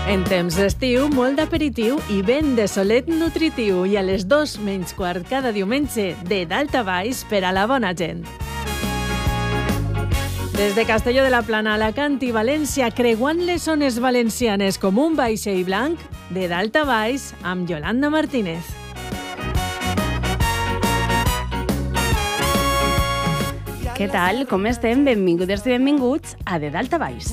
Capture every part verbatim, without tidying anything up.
En temps d'estiu, molt d'aperitiu i vent de solet nutritiu. I a les dos menys quart cada diumenge, de dalt a baix per a la bona gent. Des de Castelló de la Plana, Alacant i València, creuant les zones valencianes com un vaixell blanc, de dalt a baix, amb Yolanda Martínez. Què tal? Com estem? Benvingudes i benvinguts a De Dalt a Baix.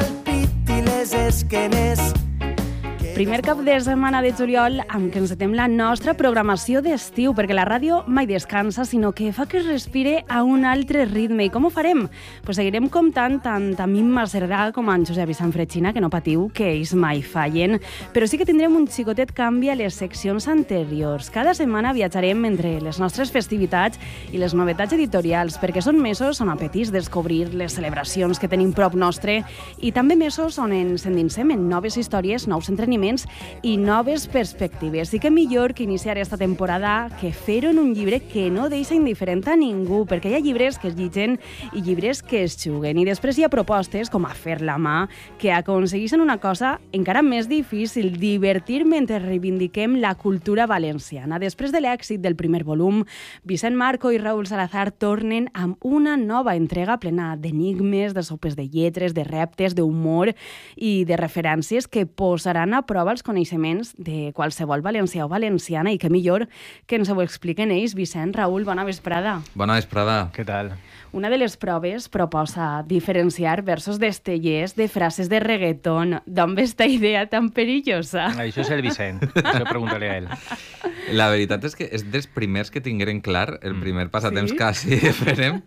Primer cap de setmana de juliol amb què encetem la nostra programació d'estiu, perquè la ràdio mai descansa, sinó que fa que es respire a un altre ritme. I com ho farem? Pues seguirem comptant tant a Mimma Cerdà com a en Josep i Sant Fretxina, que no patiu, que ells mai fallen. Però sí que tindrem un xicotet canvi a les seccions anteriors. Cada setmana viatjarem entre les nostres festivitats i les novetats editorials, perquè són mesos on apetís descobrir les celebracions que tenim prop nostre i també mesos on ens endinsem en noves històries, nous entreteniments i noves perspectives. I que millor que iniciar esta temporada que fer-ho en un llibre que no deixa indiferent a ningú, perquè hi ha llibres que es llitgen i llibres que es juguen. I després hi ha propostes, com a Fer la mà, que aconsegueixen una cosa encara més difícil, divertir mentre reivindiquem la cultura valenciana. Després de l'èxit del primer volum, Vicent Marco i Raúl Salazar tornen amb una nova entrega plena d'enigmes, de sopes de lletres, de reptes, d'humor i de referències que posaran a prova els coneixements de qualsevol valencià o valenciana, i que millor que ens ho expliquen ells. Vicent, Raül, bona vesprada. Bona vesprada. Què tal? Una de les proves proposa diferenciar versos d'estellers de frases de reggaeton. D'on ve esta idea tan perillosa? Això és el Vicent, això pregunta-li a ell. La veritat és que és dels primers que tingueren clar, el primer passatemps Sí? que sí farem.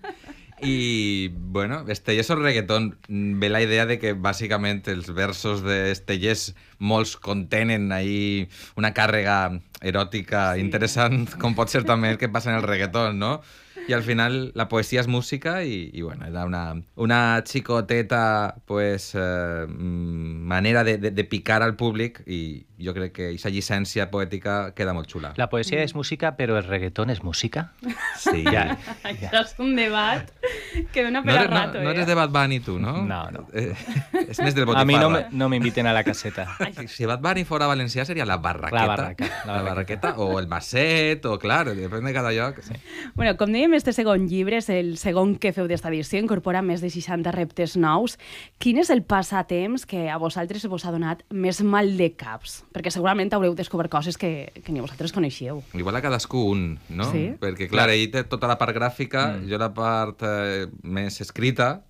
I, bueno, Estellers o reggaeton, ve la idea de que bàsicament els versos d'Estellers molts contenen ahí una càrrega eròtica Sí. interessant, com pot ser també el que passa en el reggaeton, no? I al final la poesia és música i, i bueno, era una, una xicoteta pues, eh, manera de, de, de picar al públic, i jo crec que aquesta llicència poètica queda molt xula. La poesia és música, però el reggaeton és música? Sí. Ja. Això és un debat que dona per No a eres, no, rato, no eh? eres de Bad Bunny, tu, no? No, no. Eh, és més del A mi no, Botifarra. me- no m'inviten a la caseta. Si Bad Bunny fora valencià seria la barraqueta. La barraca, la La barraqueta, o el Masset, o clar, depèn de cada lloc. Sí. Bueno, com dèiem, este segon llibre és el segon que feu d'esta edició, incorpora més de seixanta reptes nous. Quin és el passatemps que a vosaltres vos ha donat més mal de caps? Perquè segurament haureu descobert coses que, que ni vosaltres coneixeu. Igual a cadascú un, no? Sí. Perquè, clar, ell té tota la part gràfica, mm. jo la part eh, més escrita,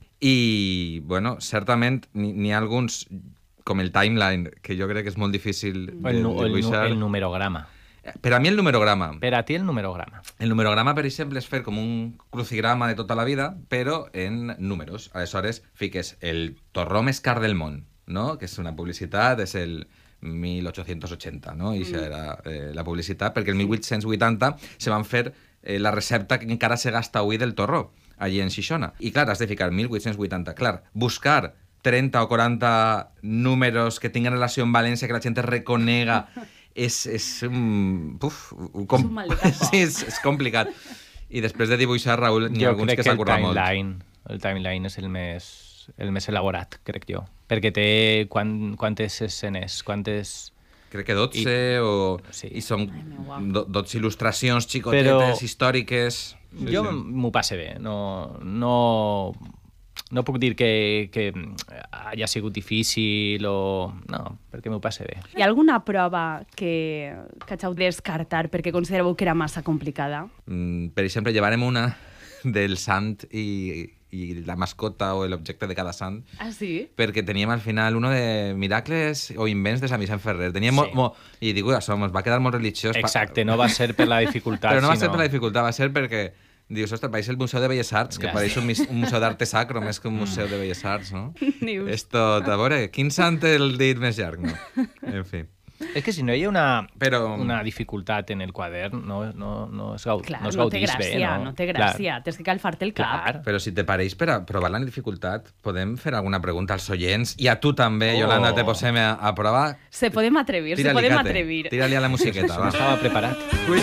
i, bueno, certament n'hi n'hi ha alguns, com el timeline, que jo crec que és molt difícil de, El, nu- de el, nu- dibuixar. el numerograma. Per a mi el numerograma. Per a ti el numerograma. El numerograma, per exemple, és fer com un crucigrama de tota la vida, però en números. Aleshores, fiques el torró més car del món, no? Que és una publicitat, és el mil ocho-cents ochenta, no? I això era eh, la publicitat, perquè el mil vuit-cents vuitanta se van fer eh, la recepta que encara se gasta avui del torró, allí en Xixona. I clar, has de ficar mil vuit-cents vuitanta. Clar, buscar trenta o quaranta números que tinguin relació amb València, que la gent es reconega, és, és un... Uf, un com... És un mal de cap. Sí, és, és complicat. I després de dibuixar, Raül, n'hi ha Jo alguns crec que que s'ha el currat molt. timeline, el timeline és el més, el més elaborat, crec jo. Perquè té quan, quantes escenes, quantes... Crec que dotze I- o... sí. I són Ai, meu guap. do, dotze il·lustracions xicotetes, Però- històriques... Jo m'ho passe bé, no, no, no puc dir que, que hagi sigut difícil o... No, perquè m'ho passe bé. Hi ha alguna prova que, que hàgiu de descartar perquè considereu que era massa complicada? Mm, per exemple, llevarem una del sant i, i la mascota o l'objecte de cada sant, Ah, sí? perquè teníem al final uno de miracles o invents de Sant Vicent Ferrer. Teníem Sí. molt, molt, I dic, ui, això ens va quedar molt religiós. pa- Exacte, no va ser per la dificultat, Però no va sinó... ser per la dificultat, va ser perquè dius, ostres, pareix el Museu de Belles Arts, que Ja. pareix un, mis- un museu d'arte sacro més que un museu de Belles Arts, no? Dius. És tot, a veure, quin sant té el dit més llarg, no? En fi. És que si no hi ha una, Però- una dificultat en el quadern, no, no, no es, gau, Clar, no es no té gaudís gràcia, bé, no? no? té gràcia. Tens que calfar-te el cap. Clar. Però si te pareix per a provar la dificultat, podem fer alguna pregunta als oients? I a tu també, Oh. Yolanda, te posem a, a provar. Se podem atrevir, se Tira-li, podem Cate. atrevir. Tira-li a la musiqueta, No va. estava preparat. Ui.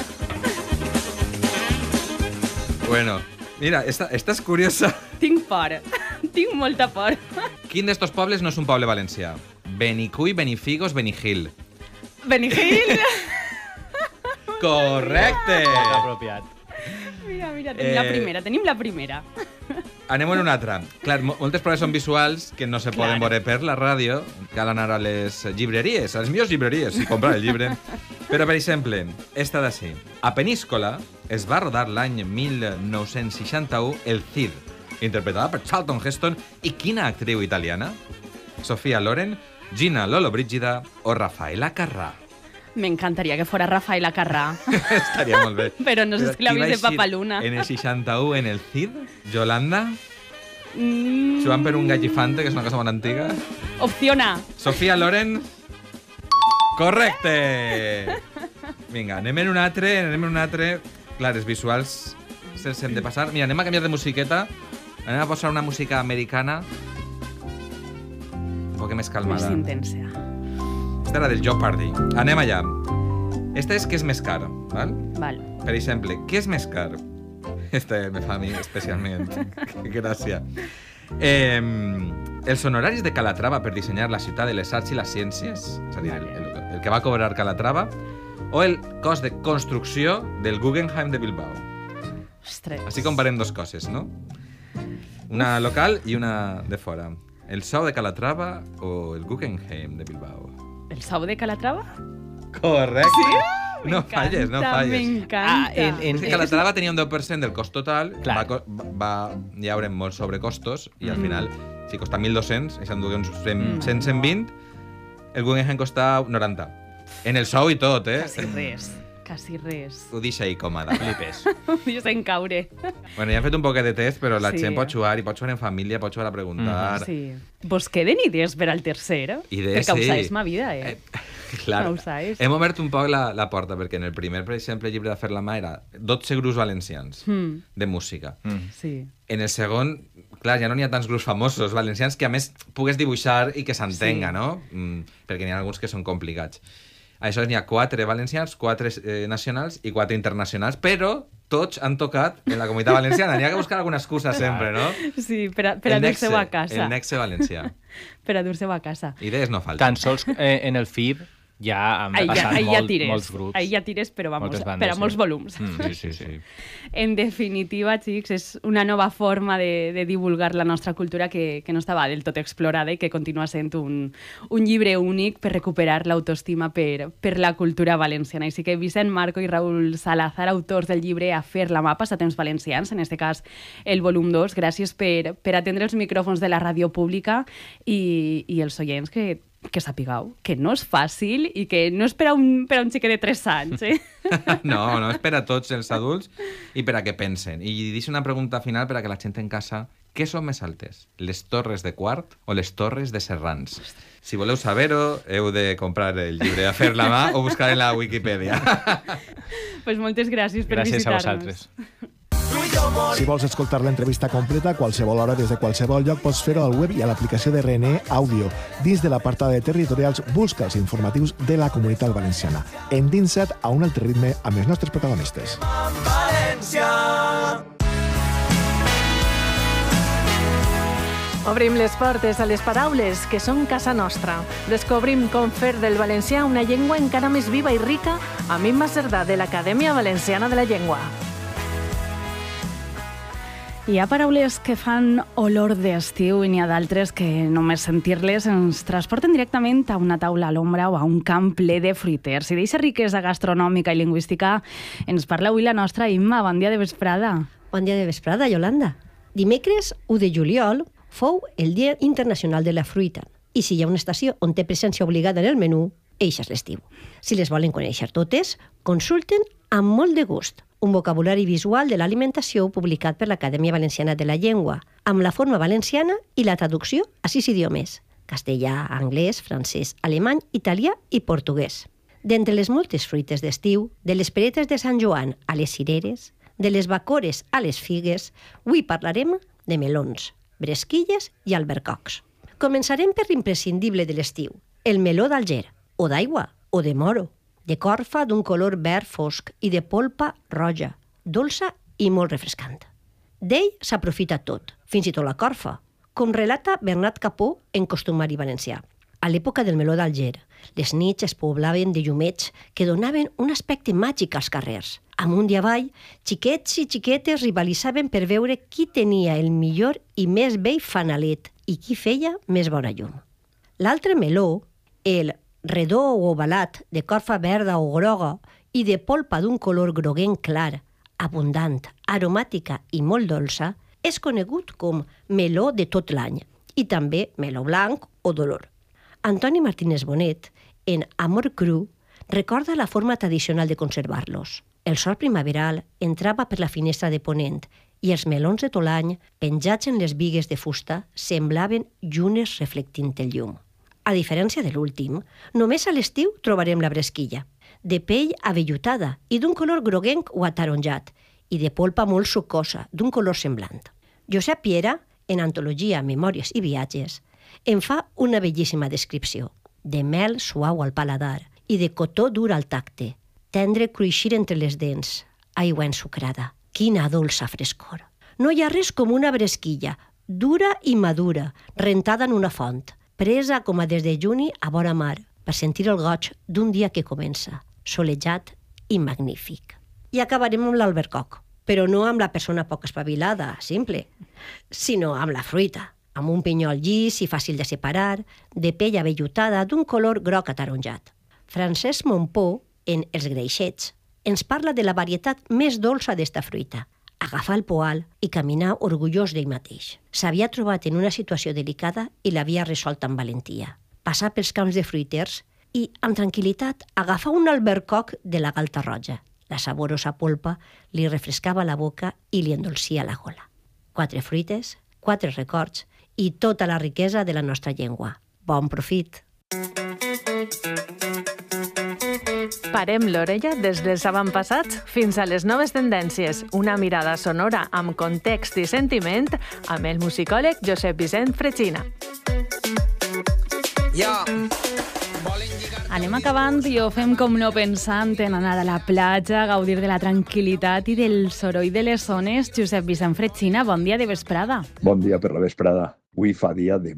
Bueno, mira, esta, esta és curiosa. Tinc por, tinc molta por. Quin d'estos pobles no és un poble valencià? Benicull, Benifigos, Benigil. Benigil! Correcte! Apropiat. Mira, mira, tenim Eh, la primera, tenim la primera. Anem en una altra. Clar, mo- moltes proves són visuals que no se poden Claro. veure per la ràdio. Cal anar a les llibreries, a les millors llibreries, i comprar el llibre. Però, per exemple, esta d'ací. A Peníscola es va rodar l'any mil nou-cents seixanta-u El Cid, interpretada per Charlton Heston i quina actriu italiana? Sofia Loren, Gina Lollobrigida o Rafaela Carrà. M'encantaria que fora Rafaela Carrà. Estaria molt bé. Però no sé si l'ha qui va vist de eixir Papaluna. En el seixanta-u en El Cid, Yolanda, Mm, Joan per un gallifante, que és una cosa molt antiga. opción A. Sofia Loren. Correcte! Vinga, anem en un altre, anem en un altre. Clar, els visuals se'ls hem de passar. Mira, anem a canviar de musiqueta. Anem a posar una música americana un poc més Més calmada. intensa. Esta era del Jeopardy. Anem allà. Esta és què és més car, val? Val. Per exemple, què és més car? Este me fa a mi especialment. Que gràcia. Eh, els honoraris de Calatrava per dissenyar la ciutat de les arts i les ciències, és a dir, el, el, el que va cobrar Calatrava, o el cost de construcció del Guggenheim de Bilbao. Ostres. Així comparem dos coses, no? Una local i una de fora. El sou de Calatrava o el Guggenheim de Bilbao. El sou de Calatrava? Correcte. Sí? No M'encanta, falles, no falles. M'encanta. Ah, en- en- És que Calatrava tenia un deu per cent del cost total, Clar. va, co- va, hi haurà molts sobrecostos i al final, si costa mil dos-cents, i s'endugué uns cent, cent, cent vint, el Guggenheim costa noranta. En el sou i tot, eh? Quasi res. Quasi res. Ho deixa ahí còmoda. Flipes. Dius en caure. Bueno, ja hem fet un poquet de test, però la Sí. gent pot jugar i pot jugar en família, pot jugar a preguntar. Sí. Vos queden idees per al tercer, eh? Idees, Perquè sí. ho saps ma vida, eh? Clar, No ho saps. hem obert un poc la, la porta, perquè en el primer, per exemple, llibre de Fer la mà era dotze grups valencians Mm. de música. Mm. Sí. En el segon, clar, ja no n'hi ha tants grups famosos valencians que a més pugues dibuixar i que s'entenga, Sí. no? Mm, perquè n'hi ha alguns que són complicats. Aleshores n'hi ha quatre valencians, quatre eh, nacionals i quatre internacionals, però tots han tocat en la comunitat valenciana. N'hi ha que buscar alguna excusa sempre, no? Sí, per a, per a El dur-se-ho a nexe, casa. el nexe valencià. Per a dur-se-ho a casa. Idees no falten. Tan sols eh, en el F I B ja han Ahí ja, passat ahí ja molt, tires. molts grups. Ahí ja tires, però vamos, Moltes bandes, per a molts sí. volums. Mm. Sí, sí, sí. En definitiva, xics, és una nova forma de, de divulgar la nostra cultura que, que no estava del tot explorada i que continua sent un, un llibre únic per recuperar l'autoestima per, per la cultura valenciana. Així que Vicent Marco i Raül Salazar, autors del llibre A fer la mà, passatemps valencians, en este cas el volum dos, gràcies per, per atendre els micròfons de la ràdio pública i, i els oients que que sapigueu que no és fàcil i que no és per a un, per a un xiquet de tres anys, eh? No, no, és per a tots els adults i per a que pensen. I deixo una pregunta final per a que la gent en casa... Què són més altes? Les torres de Quart o les torres de Serrans? Si voleu saber-ho, heu de comprar el llibre A fer la mà o buscar en la Wikipedia. Pues moltes gràcies per Gràcies a visitar-nos. vosaltres. Si vols escoltar l'entrevista completa a qualsevol hora des de qualsevol lloc, pots fer-ho al web i a l'aplicació de R N E Audio. Dins de l'apartat de territorials, busca els informatius de la Comunitat Valenciana. Endinsa't a un altre ritme amb els nostres protagonistes. Obrim les portes a les paraules que són casa nostra. Descobrim com fer del valencià una llengua encara més viva i rica amb Imma Cerdà, de l'Acadèmia Valenciana de la Llengua. Hi ha paraules que fan olor d'estiu i n'hi ha d'altres que només sentir-les ens transporten directament a una taula a l'ombra o a un camp ple de fruiters. I d'aquesta riquesa gastronòmica i lingüística ens parla avui la nostra Imma. Bon dia de vesprada. Bon dia de vesprada, Yolanda. Dimecres u de juliol fou el Dia Internacional de la Fruita i si hi ha una estació on té presència obligada en el menú, eixa és l'estiu. Si les volen conèixer totes, consulten amb molt de gust un vocabulari visual de l'alimentació publicat per l'Acadèmia Valenciana de la Llengua, amb la forma valenciana i la traducció a sis idiomes: castellà, anglès, francès, alemany, italià i portuguès. D'entre les moltes fruites d'estiu, de les peretes de Sant Joan a les cireres, de les bacores a les figues, avui parlarem de melons, bresquilles i albercocs. Començarem per l'imprescindible de l'estiu, el meló d'Alger, o d'aigua, o de moro, de corfa d'un color verd fosc i de polpa roja, dolça i molt refrescant. D'ell s'aprofita tot, fins i tot la corfa, com relata Bernat Capó en Costumari Valencià. A l'època del meló d'Alger, les nits es poblaven de llumets que donaven un aspecte màgic als carrers. Amunt i avall, xiquets i xiquetes rivalitzaven per veure qui tenia el millor i més vell fanalet i qui feia més bona llum. L'altre meló, el redó o ovalat de corfa verda o groga i de polpa d'un color groguenc clar, abundant, aromàtica i molt dolça, és conegut com meló de tot l'any i també meló blanc o dolor. Antoni Martínez Bonet, en Amor cru, recorda la forma tradicional de conservar-los. El sol primaveral entrava per la finestra de ponent i els melons de tot l'any, penjats en les bigues de fusta, semblaven llunes reflectint el llum. A diferència de l'últim, només a l'estiu trobarem la bresquilla, de pell avellutada i d'un color groguenc o ataronjat, i de polpa molt sucosa, d'un color semblant. Josep Piera, en antologia Memòries i viatges, en fa una bellíssima descripció, de mel suau al paladar i de cotó dur al tacte, tendre cruixir entre les dents, aigua ensucrada. Quina dolça frescor! No hi ha res com una bresquilla, dura i madura, rentada en una font, presa com a des de juni a vora mar, per sentir el goig d'un dia que comença, solejat i magnífic. I acabarem amb l'albercoc, però no amb la persona poc espavilada, simple, sinó amb la fruita, amb un pinyol llis i fàcil de separar, de pell avellutada d'un color groc ataronjat. Francesc Montpó, en Els greixets, ens parla de la varietat més dolça d'esta fruita, agafar el poal i caminar orgullós d'ell mateix. S'havia trobat en una situació delicada i l'havia resolt amb valentia. Passar pels camps de fruiters i, amb tranquil·litat, agafar un albercoc de la galta roja. La saborosa polpa li refrescava la boca i li endolcia la gola. Quatre fruites, quatre records i tota la riquesa de la nostra llengua. Bon profit! Parem l'orella des dels avantpassats fins a les noves tendències. Una mirada sonora amb context i sentiment amb el musicòleg Josep Vicent Fretxina. Anem acabant i ho fem com no pensant en anar a la platja, gaudir de la tranquil·litat i del soroll de les ones. Josep Vicent Fretxina, bon dia de vesprada. Bon dia per la vesprada. Avui fa dia de